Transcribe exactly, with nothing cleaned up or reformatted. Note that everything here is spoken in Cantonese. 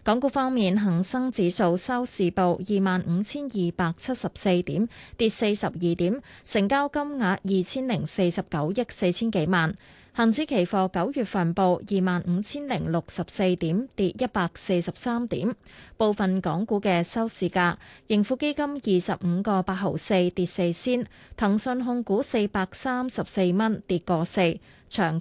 港股方面，恒生指數收市報二萬五千二百七十四點，跌四十二點，成交金額二千零四十九億四千幾萬。恒指期貨九月份報二萬五千零六十四點，跌一百四十三點。部分港股嘅收市價，盈富基金二十五個八毫四跌四仙，騰訊控股四百三十四蚊跌個四，長